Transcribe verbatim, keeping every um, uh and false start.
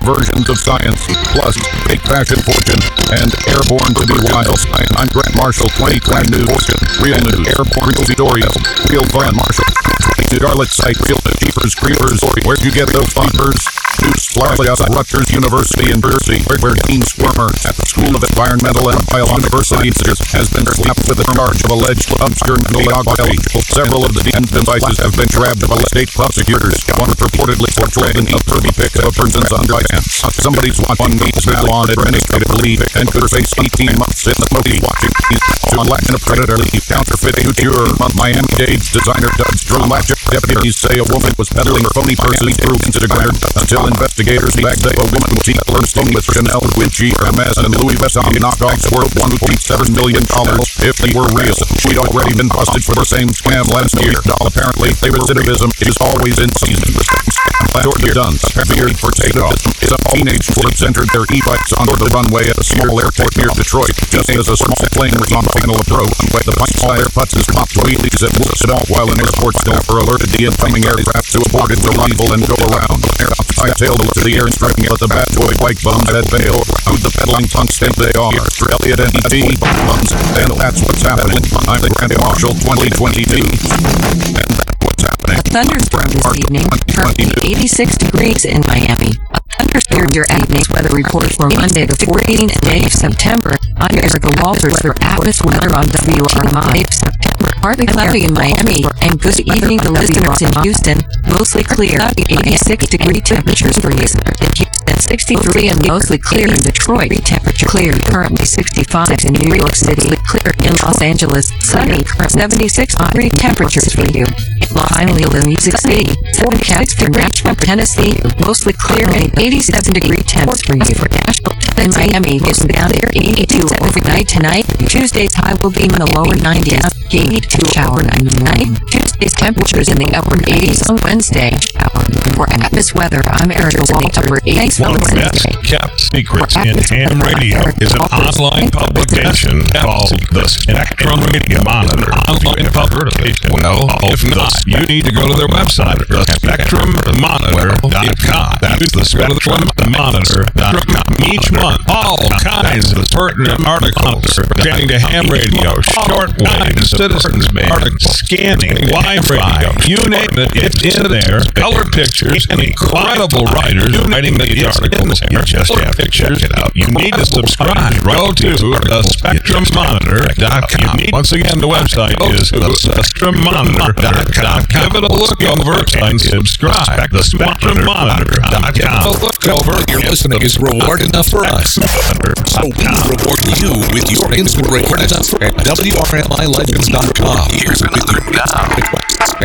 versions of science, plus fake fashion fortune, and airborne to be wild. I'm Grant Marshall, twenty twenty News. Real news, airborne real stories, real fun. Marshall. To Charlotte site, real Jeepers Creepers. Where'd you get those bumpers? News largely out of Rutgers University in Jersey, where Dean Squirmer at the School of Environmental and Biological Sciences has been slapped with a charge of alleged obscure biography. Several of the Dean's devices have been grabbed by state prosecutors. One purportedly portraying a pervy pic of a person's underpants. Somebody's watching me now on administrative leave and could face eighteen months in the movie watching. He's on Latin a predator, counterfeit couture. Miami-Dade's designer Doug's Drew Magic deputies say a woman was peddling phony purses through Instagram until investigators bagged a woman who cheated flirting with Chanel, Gucci, Hermes, and Louis Vuitton knockoffs worth one point seven million dollars. If they were real, she'd already been busted for the same scam last year. Apparently, recidivism is always in season. Georgia Dunn's appeared for takeoff is a teenage flips entered their e-bikes onto the runway at a small airport near Detroit. Just as a small plane was on final approach, the fire putzes popped wheelies and whooped it off while an airport staff alerted the incoming aircraft to abort its arrival and go around. I tailed to the airstrip, but the bad boy bike bums had failed. Who the peddling punks think they are? Elliot and E T bums, and that's what's happening. I'm the Grant Marshall twenty twenty News. And that's what's happening. A thunderstorm this evening, currently eighty-six degrees in Miami. A thunderstorm your evening's weather report for Monday the fourteenth day of September. I'm Erica Walters for Atlas Weather on W R M I. September, partly cloudy in Miami, and good evening to listeners in Houston. Mostly clear, eighty-six degree temperatures for you. In Houston, sixty-three and mostly clear in Detroit. Temperature clear, currently sixty-five in New York City. Clear in Los Angeles, sunny, seventy-six degree temperatures for you. Finally, in Music City, forecast for Nashville, Tennessee, mostly clear and eighty-seven degree temps for you. For Nashville, in Miami, it's down there eighty-two overnight tonight. Tuesday's high will be in the lower nineties, eighty-two shower ninety-nine. Tuesday's temperatures in the upper eighties on Wednesday. For Atlas Weather, I'm Erica Walters. Thanks for One of the listening. best kept secrets in ham radio is an online publication called the Spectrum Radio Monitor. Online publication. Well, if not, you need to go to their website, the spectrum monitor dot com. That's the spectrum monitor dot com. Each month, all kinds of pertinent articles pertaining to ham radio, shortwave, citizens band, scanning, Wi-Fi, you name it, it's in there. Color pictures and incredible writers writing the articles. You just have to check it out. You need to subscribe. Go to the spectrum monitor dot com. Once again, the website is the spectrum monitor dot com. Give it a look over and subscribe. the spectrum monitor dot com. Look over. Your listening is reward enough for us. So we reward you with your inspiration at W R M I Legends dot com. Here's another now.